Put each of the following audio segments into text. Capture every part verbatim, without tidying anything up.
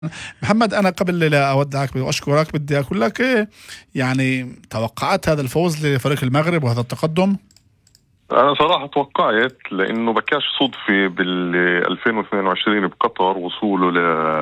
محمد، أنا قبل لا أودعك وأشكرك بدي أقول لك إيه، يعني توقعات هذا الفوز لفريق المغرب وهذا التقدم؟ أنا صراحة توقعت، لأنه بكاش صدفة بال ألفين واثنين وعشرين بقطر وصوله ل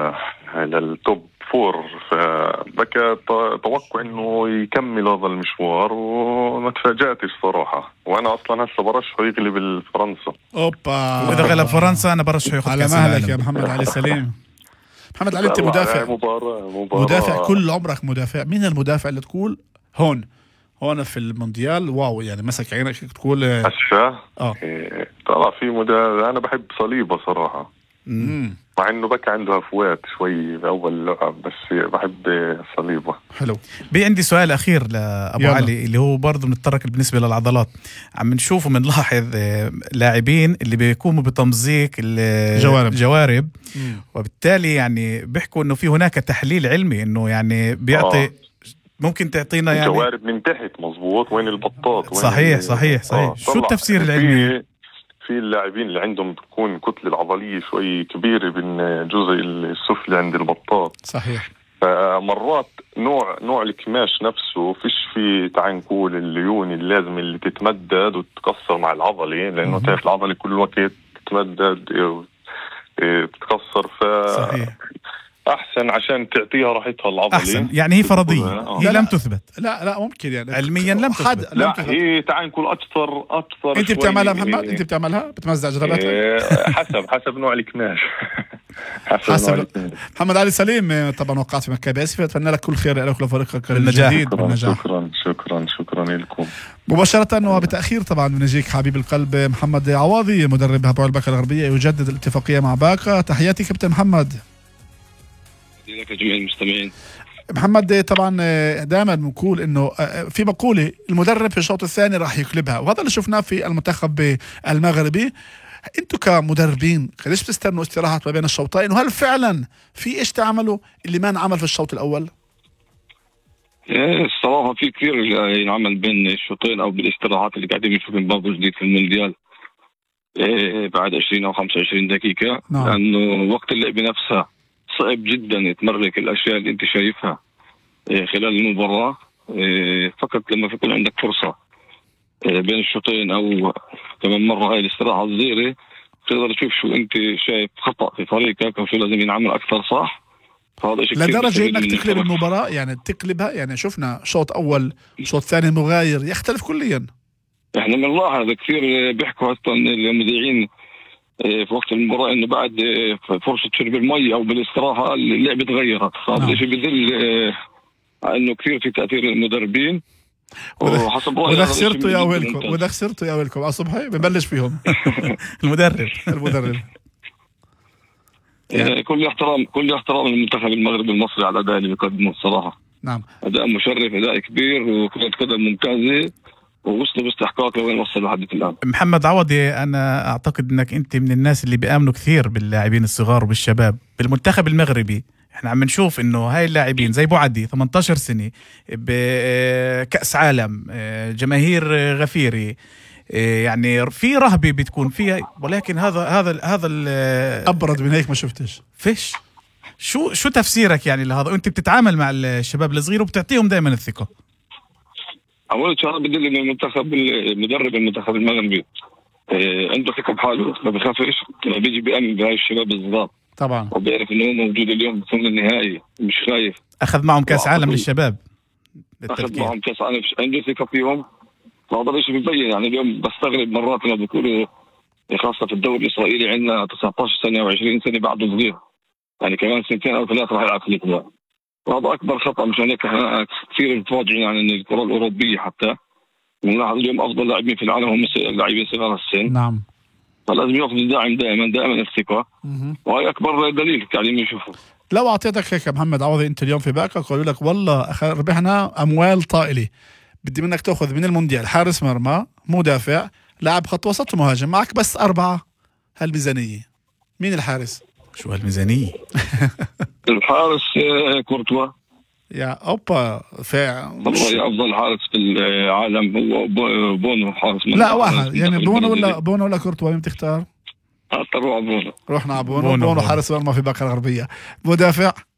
للتوب فور، فبكى توقع إنه يكمل هذا المشوار وما تفاجأتش صراحة. وأنا أصلا هسه برشحه يغلب الفرنسا. أوبا، وإذا غلب فرنسا أنا برشحه ياخذ على كأس مهلك العالم. يا محمد علي سليم. محمد علي، أنت مدافع مباراة مباراة مدافع كل عمرك مدافع. مين المدافع اللي تقول هون هون في المونديال واو، يعني مسك عينك تقول هسه اه إيه، طلع في مدافع. أنا بحب صليبة صراحة، امم مع إنه بكى عنده هفوات شوي بأول لعب، بس بحب صليبة. حلو. بي عندي سؤال أخير لأبو يلا. علي، اللي هو برضه بنتطرق بالنسبة للعضلات. عم نشوفه بنلاحظ آه، لاعبين اللي بيقوموا بتمزيق جوارب. الجوارب، مم. وبالتالي يعني بيحكوا إنه في هناك تحليل علمي إنه يعني بيعطي آه. ممكن تعطينا يعني الجوارب من تحت مظبوط، وين البطاط وين صحيح ال- صحيح صحيح آه. شو طلع التفسير في العلمي؟ في اللاعبين اللي عندهم تكون كتلة العضلية شوي كبيرة بين الجزء السفلي عند البطاط، صحيح. فمرات نوع نوع الكماش نفسه فيش فيه تعال نقول الليوني اللازم اللي تتمدد وتتكسر مع العضلة، لأنه تعرف العضلة كل وقت تتمدد إيه، إيه، تتكسر. ف صحيح أحسن عشان تعطيها راحتها العضلة. أحسن، يعني هي فرضية، آه. هي لا لم لا. تثبت لا لا ممكن يعني علميا لم حد تثبت. لم لا تثبت. هي تعال نقول أكثر أكثر انت شوي. بتعملها محمد؟ انت بتعملها بتمزع جراباتك؟ إيه، حسب حسب نوع الكماش. حسب, حسب. نوع الكماش. محمد علي سليم، طبعا وقعت في مكة باسفة، اتمنى لك كل خير لك ولفريقك بالنجاح. الجديد شكرا بالنجاح. شكرا شكرا شكرا لكم. مباشرة وبتأخير طبعا بنجيك حبيب القلب محمد عواضي، مدرب هبوع باكا الغربية، يجدد الاتفاقية مع باكا. تحياتي كابتن محمد. لك جميع المستمعين. محمد، طبعا دائما بنقول انه في مقولة المدرب في الشوط الثاني راح يقلبها، وهذا اللي شفناه في المنتخب المغربي. انتوا كمدربين ليش بتستنوا استراحة ما بين الشوطين؟ وهل فعلا في ايش تعملوا اللي ما انعمل في الشوط الاول؟ إيه، الصراحة في كثير ينعمل بين الشوطين أو بالاستراحات اللي قاعدين نشوف بابو جديد في المونديال إيه بعد عشرين أو خمسة وعشرين دقيقة. نعم. لأنه وقت اللعب نفسها صعب جدا تمرك الأشياء اللي أنت شايفها إيه خلال المباراة. إيه فقط لما يكون عندك فرصة إيه بين الشوطين أو كمان مرة هاي الاستراحة الصغيرة تقدر تشوف شو أنت شايف خطأ في فريقك أو شو لازم ينعمل أكثر صح. فهذا شيء كثير لدرجة بيستفيد انك من تقلب الفرق. المباراة، يعني تقلبها، يعني شفنا شوط اول شوط ثاني مغاير يختلف كليا. احنا بنلاحظ كثير بيحكوا اصلا المذيعين في وقت المباراه انه بعد فرصه شرب المي او بالاستراحه اللعبه تغيرت، فهذا نعم. الشيء بدل على انه كثير في تاثير المدربين. وحسب رأيي واذا هذا الشيء خسرتوا يا جداً ويلكم، ممتاز. واذا خسرتوا يا ويلكم على صبحي ببلش فيهم. المدرب المدرب. يعني كل احترام كل احترام المنتخب المغربي المصري على الاداء اللي بيقدمه الصراحه. نعم. اداء مشرف، اداء كبير، وكرة قدم ممتازه، ووصلوا باستحقاق لوين وصل لحد الان. محمد عوضي، أنا أعتقد أنك أنت من الناس اللي بيآمنوا كثير باللاعبين الصغار وبالشباب بالمنتخب المغربي. احنا عم نشوف انه هاي اللاعبين زي بوعدي ثمانية عشر سنة بكأس عالم، جماهير غفيري، يعني في رهبة بتكون فيها، ولكن هذا هذا هذا ابرد من هيك ما شفتش. فيش. شو شو تفسيرك يعني لهذا؟ وانت بتتعامل مع الشباب الصغير وبتعطيهم دائما الثقة. اول شيء بدل ان المنتخب المدرب المنتخب المغربي اه عنده ثقه بحاله، ما بخافش، بيجي بيأمن بهاي الشباب الصغار طبعا. وبيعرف انه هو موجود اليوم بثمن النهائي، مش خايف. اخذ معهم كاس عالم للشباب، اخذ معهم كاس عالم، عنده ثقه فيهم. فهذا الشيء بيبين. يعني اليوم بستغرب مرات لما بيقولوا خاصه في الدوري الاسرائيلي عندنا تسعة عشر سنه وعشرين سنه بعده صغير، يعني كمان سنتين او ثلاث راح يلعب في الكبار. وهذا اكبر خطا. مشان هيك احنا كثير متواضعين عن يعني الكره الاوروبيه. حتى بنلاحظ اليوم افضل لاعبين في العالم هم اللاعبين صغار السن. نعم. فلازم ياخذ الداعم دائما دائما الثقه، وهي اكبر دليل قاعدين يشوفوا. لو اعطيتك هيك محمد عوضي انت اليوم في باكا قالوا لك والله ربحنا اموال طائله، بدي منك تاخذ من المونديال حارس مرمى، مدافع، لاعب خط وسط ومهاجم، معك بس اربعه هالميزانيه، مين الحارس؟ شو هالميزانيه؟ الحارس كورتوا. يا اوبا فاع والله افضل حارس في العالم هو بونو حارس. لا واحد يعني بونو ولا بونو ولا كورتوا، مين بتختار؟ حتى روح بونو رحنا على بونو. بونو، بونو بونو. حارس مرمى في باكا الغربية. مدافع